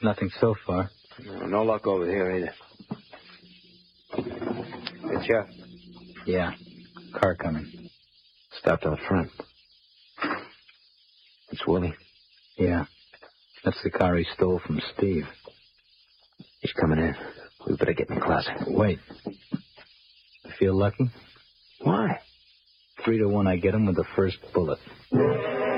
Nothing so far. No luck over here either. It's you? Yeah. Car coming. Stopped out front. It's Willie. Yeah. That's the car he stole from Steve. He's coming in. We better get in the closet. Wait. You feel lucky? Why? 3-1 I get him with the first bullet.